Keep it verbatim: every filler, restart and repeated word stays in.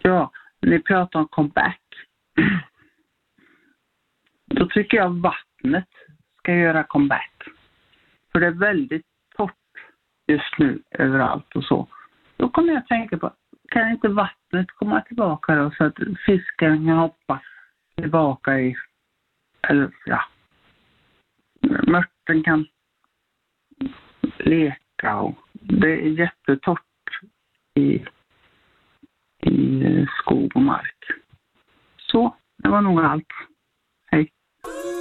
Ja, ni pratar om comeback. Då tycker jag vattnet ska göra comeback. För det är väldigt torrt just nu överallt och så. Då kommer jag att tänka på, kan inte vattnet komma tillbaka då så att fisken kan hoppa tillbaka i, eller ja, mörten kan leka och det är jättetorrt i, i skog och mark. Så, det var nog allt. Hej.